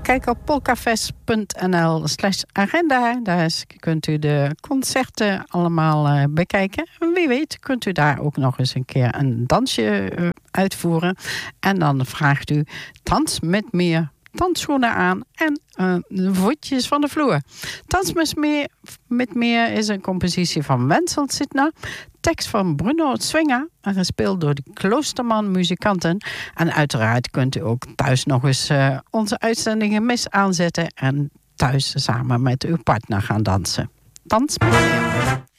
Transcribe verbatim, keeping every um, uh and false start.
Kijk op polkafest.nl slash agenda. Daar is, kunt u de concerten allemaal uh, bekijken. Wie weet kunt u daar ook nog eens een keer een dansje uh, uitvoeren. En dan vraagt u dans met meer tandschoenen aan en uh, de voetjes van de vloer. Dans met meer, met meer is een compositie van Wenzel Zitner. Tekst van Bruno Zwinger en gespeeld door de Kloosterman muzikanten. En uiteraard kunt u ook thuis nog eens uh, onze uitzendingen mis aanzetten en thuis samen met uw partner gaan dansen. Dans met meer.